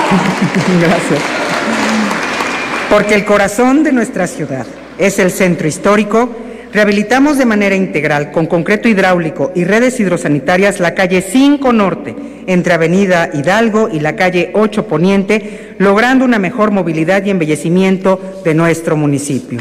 Gracias. Porque el corazón de nuestra ciudad es el centro histórico, rehabilitamos de manera integral, con concreto hidráulico y redes hidrosanitarias, la calle 5 Norte, entre Avenida Hidalgo y la calle 8 Poniente, logrando una mejor movilidad y embellecimiento de nuestro municipio.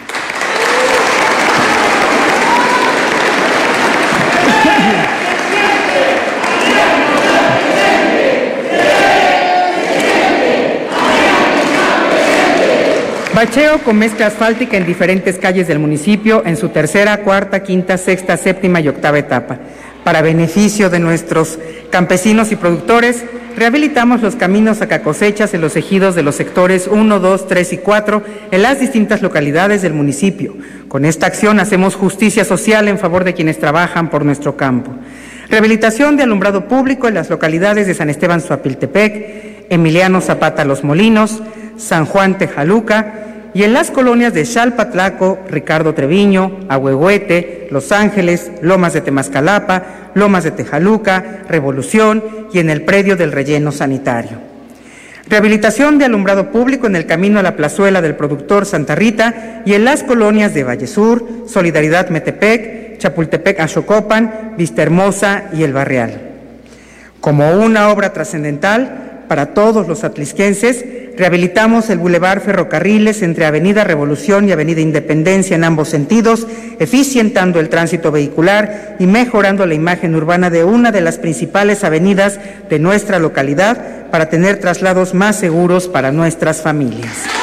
Bacheo con mezcla asfáltica en diferentes calles del municipio en su tercera, cuarta, quinta, sexta, séptima y octava etapa. Para beneficio de nuestros campesinos y productores, rehabilitamos los caminos a cosechas en los ejidos de los sectores 1, 2, 3 y 4 en las distintas localidades del municipio. Con esta acción hacemos justicia social en favor de quienes trabajan por nuestro campo. Rehabilitación de alumbrado público en las localidades de San Esteban Suapiltepec, Emiliano Zapata Los Molinos, San Juan Tejaluca y en las colonias de Xalpatlaco, Ricardo Treviño, Ahuehuete, Los Ángeles, Lomas de Temascalapa, Lomas de Tejaluca, Revolución y en el predio del relleno sanitario. Rehabilitación de alumbrado público en el camino a la plazuela del productor Santa Rita y en las colonias de Vallesur, Solidaridad Metepec, Chapultepec Axocopan, Vista Hermosa y El Barrial. Como una obra trascendental para todos los atlisquenses, rehabilitamos el Boulevard Ferrocarriles entre Avenida Revolución y Avenida Independencia en ambos sentidos, eficientando el tránsito vehicular y mejorando la imagen urbana de una de las principales avenidas de nuestra localidad para tener traslados más seguros para nuestras familias.